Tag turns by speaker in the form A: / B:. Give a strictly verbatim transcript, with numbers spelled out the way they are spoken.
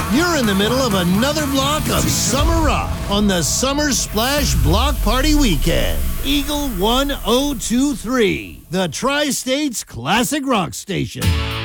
A: You're in the middle of another block of summer rock on the Summer Splash Block Party Weekend. Eagle one oh two three, the Tri-States Classic Rock Station.